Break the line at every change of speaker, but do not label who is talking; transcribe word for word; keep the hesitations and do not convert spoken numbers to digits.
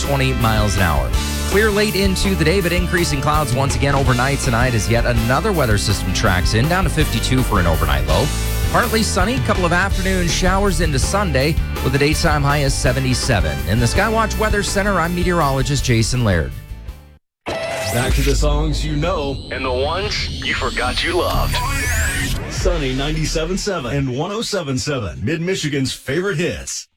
twenty miles an hour. Clear late into the day, but increasing clouds once again overnight tonight as yet another weather system tracks in, down to fifty-two for an overnight low. Partly sunny, couple of afternoon showers into Sunday with a daytime high of seventy-seven. In the Skywatch Weather Center, I'm meteorologist Jason Laird.
Back to the songs you know
and the ones you forgot you loved.
Sunny ninety-seven point seven and one oh seven point seven, Mid-Michigan's favorite hits.